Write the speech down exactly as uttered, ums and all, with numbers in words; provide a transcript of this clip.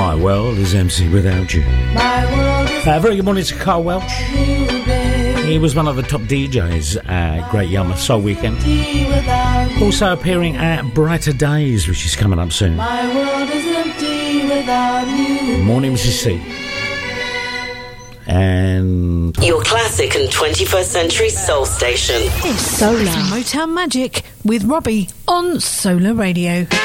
My world is empty without you. Uh, very good morning to Carl Welch. He was one of the top D Js at Great Yarmouth Soul Weekend. Also appearing at Brighter Days, which is coming up soon. My world is empty without you. Morning, Missus C. And your classic and twenty-first century soul station. It's Solar Motown Magic with Robbie on Solar Radio.